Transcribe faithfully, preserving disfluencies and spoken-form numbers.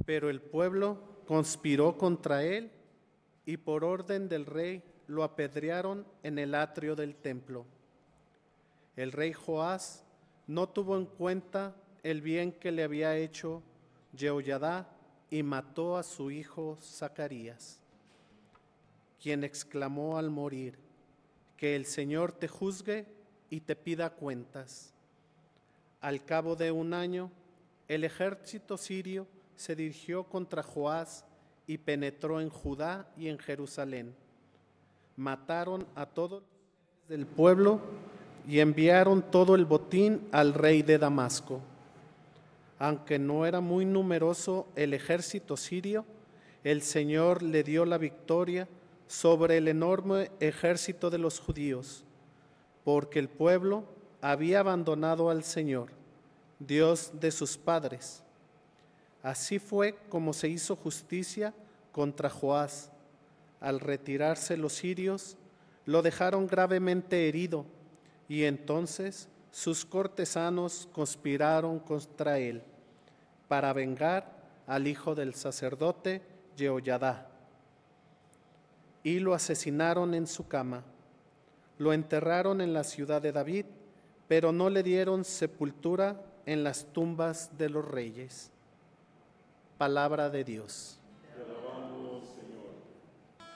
Pero el pueblo conspiró contra él y por orden del rey lo apedrearon en el atrio del templo. El rey Joás no tuvo en cuenta el bien que le había hecho Jehoiada y mató a su hijo Zacarías, quien exclamó al morir: que el Señor te juzgue y te pida cuentas. Al cabo de un año, el ejército sirio se dirigió contra Joás y penetró en Judá y en Jerusalén. Mataron a todos del pueblo y enviaron todo el botín al rey de Damasco. Aunque no era muy numeroso el ejército sirio, el Señor le dio la victoria sobre el enorme ejército de los judíos, porque el pueblo había abandonado al Señor, Dios de sus padres. Así fue como se hizo justicia contra Joás. Al retirarse los sirios, lo dejaron gravemente herido, y entonces sus cortesanos conspiraron contra él para vengar al hijo del sacerdote Jehoiada, y lo asesinaron en su cama. Lo enterraron en la ciudad de David, pero no le dieron sepultura en las tumbas de los reyes. Palabra de Dios.